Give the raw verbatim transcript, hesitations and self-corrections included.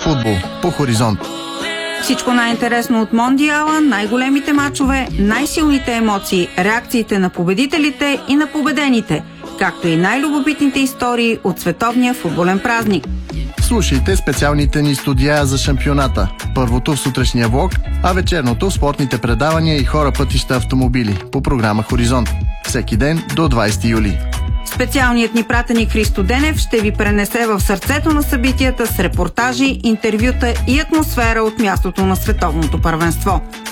Футбол по Хоризонт. Всичко най-интересно от Мондиала, най-големите мачове, най-силните емоции, реакциите на победителите и на победените, както и най-любопитните истории от световния футболен празник. Слушайте специалните ни студия за шампионата. Първото в сутрешния влог, а вечерното в спортните предавания и хора, пътища, автомобили по програма Хоризонт. Всеки ден до двайсети юли. Специалният ни пратеник Христо Денев ще ви пренесе в сърцето на събитията с репортажи, интервюта и атмосфера от мястото на световното първенство.